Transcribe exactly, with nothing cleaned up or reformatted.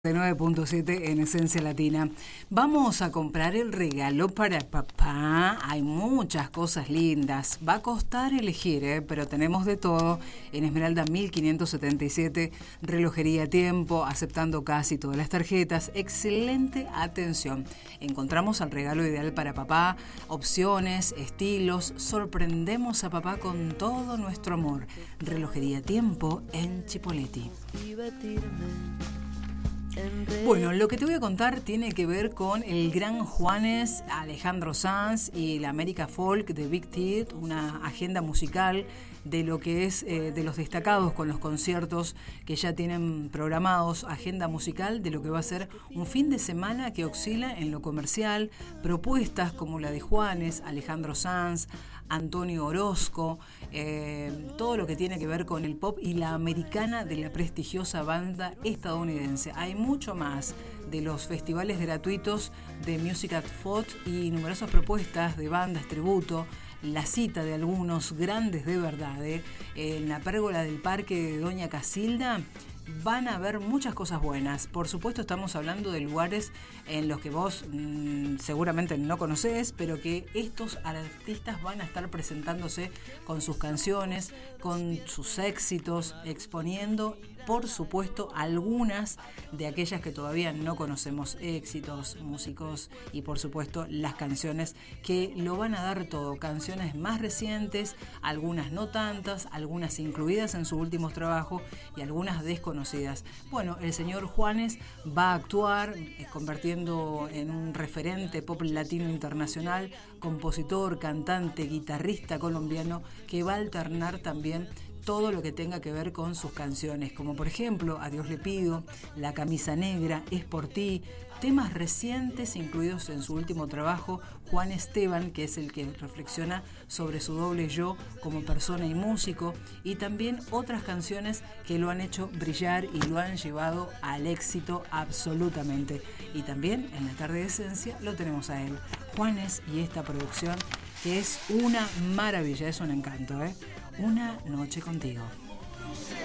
nueve punto siete en Esencia Latina. Vamos a comprar el regalo para papá. Hay muchas cosas lindas. Va a costar elegir, ¿eh? Pero tenemos de todo. En Esmeralda mil quinientos setenta y siete, relojería Tiempo, aceptando casi todas las tarjetas. Excelente atención. Encontramos al regalo ideal para papá, opciones, estilos. Sorprendemos a papá con todo nuestro amor. Relojería Tiempo en Chipoleti. Bueno, lo que te voy a contar tiene que ver con el gran Juanes, Alejandro Sanz y la América Folk de Big Tit, una agenda musical de lo que es eh, de los destacados con los conciertos que ya tienen programados, agenda musical de lo que va a ser un fin de semana que oscila en lo comercial, propuestas como la de Juanes, Alejandro Sanz, Antonio Orozco, eh, todo lo que tiene que ver con el pop y la americana de la prestigiosa banda estadounidense. Hay mucho más de los festivales gratuitos de Music at Fot y numerosas propuestas de bandas tributo, la cita de algunos grandes de verdad, ¿eh? En la pérgola del Parque de Doña Casilda van a haber muchas cosas buenas. Por supuesto estamos hablando de lugares en los que vos mmm, seguramente no conocés, pero que estos artistas van a estar presentándose con sus canciones, con sus éxitos, exponiendo por supuesto algunas de aquellas que todavía no conocemos, éxitos, músicos y por supuesto las canciones que lo van a dar todo, canciones más recientes, algunas no tantas, algunas incluidas en sus últimos trabajos y algunas desconocidas. Bueno, el señor Juanes va a actuar eh, convirtiendo en un referente pop latino internacional, compositor, cantante, guitarrista colombiano que va a alternar también todo lo que tenga que ver con sus canciones, como por ejemplo A Dios le pido, La camisa negra, Es por ti, temas recientes incluidos en su último trabajo, Juan Esteban, que es el que reflexiona sobre su doble yo como persona y músico, y también otras canciones que lo han hecho brillar y lo han llevado al éxito absolutamente. Y también en la tarde de Esencia lo tenemos a él, Juanes, y esta producción que es una maravilla, es un encanto, ¿eh? Una noche contigo.